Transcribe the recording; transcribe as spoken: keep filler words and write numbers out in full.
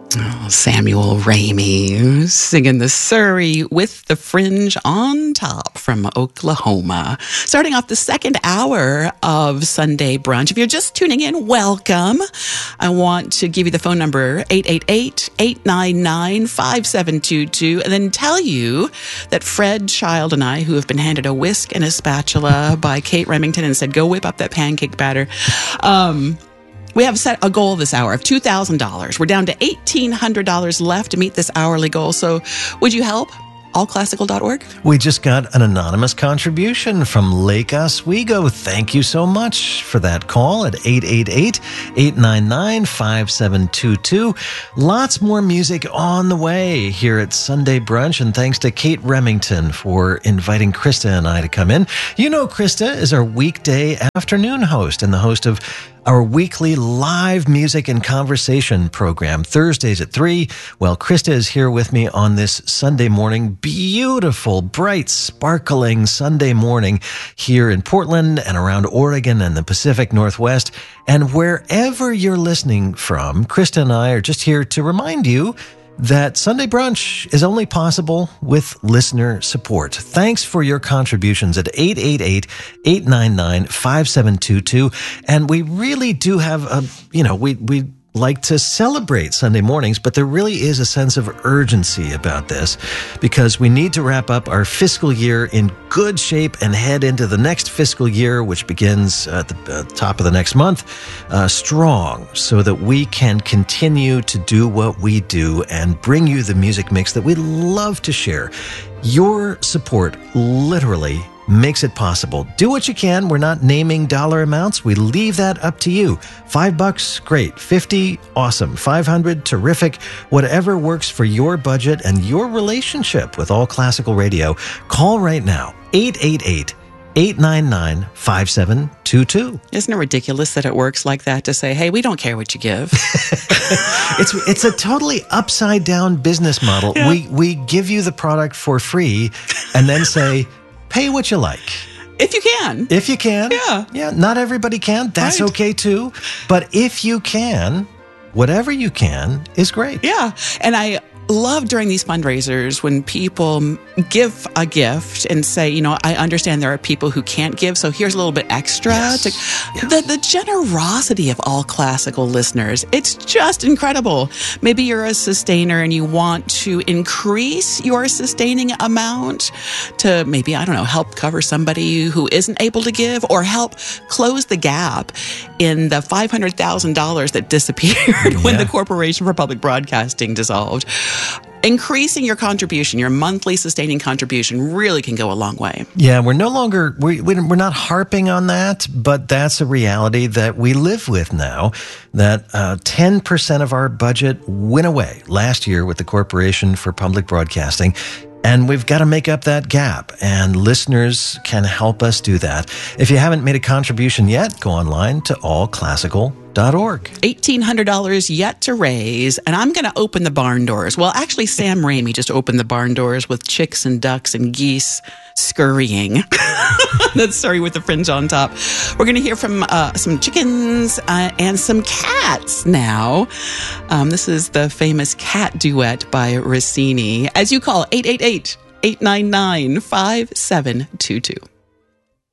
Oh, Samuel Ramey singing the Surrey with the Fringe on top from Oklahoma. Starting off the second hour of Sunday Brunch. If you're just tuning in, welcome. I want to give you the phone number, eight eight eight, eight nine nine, five seven two two, and then tell you that Fred Child and I, who have been handed a whisk and a spatula by Kate Remington and said, go whip up that pancake batter, um... we have set a goal this hour of two thousand dollars. We're down to eighteen hundred dollars left to meet this hourly goal. So would you help? all classical dot org. We just got an anonymous contribution from Lake Oswego. Thank you so much for that call at eight eight eight, eight nine nine, five seven two two. Lots more music on the way here at Sunday Brunch, and thanks to Kate Remington for inviting Krista and I to come in. You know, Krista is our weekday afternoon host and the host of our weekly live music and conversation program, Thursdays at three. Well, Krista is here with me on this Sunday morning, beautiful, bright, sparkling Sunday morning here in Portland and around Oregon and the Pacific Northwest. And wherever you're listening from, Krista and I are just here to remind you that Sunday Brunch is only possible with listener support. Thanks for your contributions at eight eight eight, eight nine nine, five seven two two. And we really do have a, you know, we, we like to celebrate Sunday mornings, but there really is a sense of urgency about this because we need to wrap up our fiscal year in good shape and head into the next fiscal year, which begins at the uh, top of the next month, uh, strong, so that we can continue to do what we do and bring you the music mix that we love to share. Your support literally makes it possible. Do what you can. We're not naming dollar amounts. We leave that up to you. Five bucks, great. Fifty, awesome. Five hundred, terrific. Whatever works for your budget and your relationship with All Classical Radio. Call right now. eight eight eight, eight nine nine, five seven two two. Isn't it ridiculous that it works like that to say, hey, we don't care what you give? it's it's a totally upside down business model. Yeah. We we give you the product for free and then say, pay what you like. If you can. If you can. Yeah. Yeah, not everybody can. That's right. Okay, too. But if you can, whatever you can is great. Yeah. And I love during these fundraisers when people give a gift and say, you know, I understand there are people who can't give, so here's a little bit extra. Yes. To, yes. The, the generosity of All Classical listeners, it's just incredible. Maybe you're a sustainer and you want to increase your sustaining amount to maybe, I don't know, help cover somebody who isn't able to give or help close the gap in the five hundred thousand dollars that disappeared when Yeah. the Corporation for Public Broadcasting dissolved. Increasing your contribution, your monthly sustaining contribution, really can go a long way. Yeah, we're no longer, we, we're not harping on that, but that's a reality that we live with now, that uh, ten percent of our budget went away last year with the Corporation for Public Broadcasting. And we've got to make up that gap, and listeners can help us do that. If you haven't made a contribution yet, go online to all classical dot org. eighteen hundred dollars yet to raise, and I'm going to open the barn doors. Well, actually, Sam Ramey just opened the barn doors with chicks and ducks and geese scurrying. That's Surrey with the Fringe on top. We're going to hear from uh, some chickens uh, and some cats now. Um, this is the famous cat duet by Rossini. As you call, eight eight eight, eight nine nine, five seven two two.